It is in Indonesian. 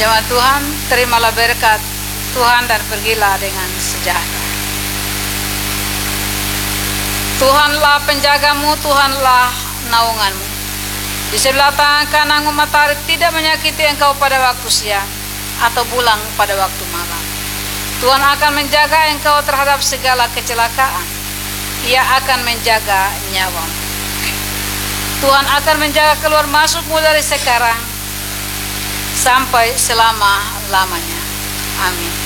Jemaat Tuhan, terimalah berkat Tuhan dan pergilah dengan sejahtera. Tuhanlah penjagamu, Tuhanlah naunganmu. Di sebelah tangan kananmu matahari tidak menyakiti engkau pada waktu siang atau bulan pada waktu malam. Tuhan akan menjaga engkau terhadap segala kecelakaan. Ia akan menjaga nyawamu. Tuhan akan menjaga keluar masukmu dari sekarang sampai selama-lamanya. Amin.